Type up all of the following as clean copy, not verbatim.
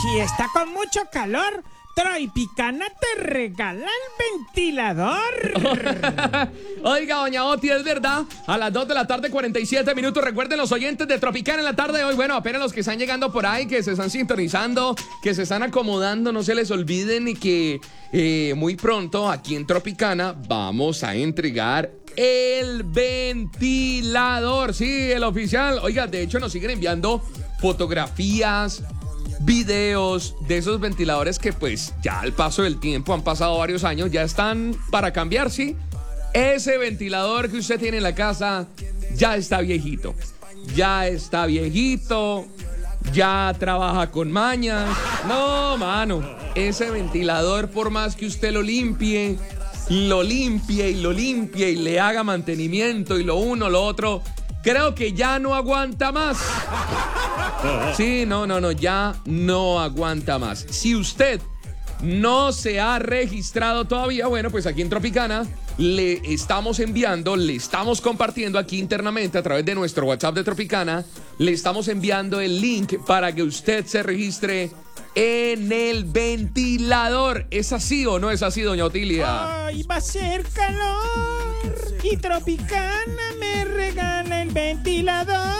si está con mucho calor, Tropicana te regala el ventilador. Oiga, doña Oti, es verdad, a las 2 de la tarde, 47 minutos. Recuerden los oyentes de Tropicana en la tarde de hoy. Bueno, apenas los que están llegando por ahí, que se están sintonizando, que se están acomodando, no se les olviden y que muy pronto aquí en Tropicana vamos a entregar el ventilador. Sí, el oficial. Oiga, de hecho nos siguen enviando fotografías, videos de esos ventiladores que pues ya al paso del tiempo, han pasado varios años, ya están para cambiar, ¿sí? Ese ventilador que usted tiene en la casa ya está viejito. Ya está viejito, ya trabaja con mañas. No, mano, ese ventilador, por más que usted lo limpie y lo limpie y le haga mantenimiento y lo uno, lo otro, creo que ya no aguanta más. Sí, no, ya no aguanta más. Si usted no se ha registrado todavía, bueno, pues aquí en Tropicana le estamos enviando, le estamos compartiendo aquí internamente a través de nuestro WhatsApp de Tropicana, le estamos enviando el link para que usted se registre en el ventilador. ¿Es así o no es así, doña Otilia? Hoy va a ser calor y Tropicana me regala el ventilador.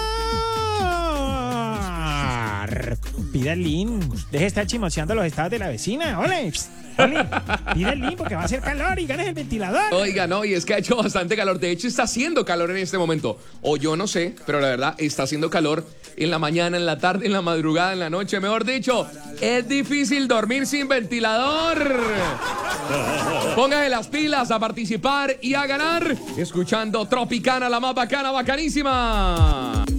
Pida el link. Deje de estar chismoseando los estados de la vecina. ¡Ole! Pide el link porque va a hacer calor y ganes el ventilador. Oiga, no, y es que ha hecho bastante calor. De hecho, está haciendo calor en este momento. O yo no sé, pero la verdad, está haciendo calor en la mañana, en la tarde, en la madrugada, en la noche. Mejor dicho, es difícil dormir sin ventilador. Póngase las pilas a participar y a ganar escuchando Tropicana, la más bacana, bacanísima.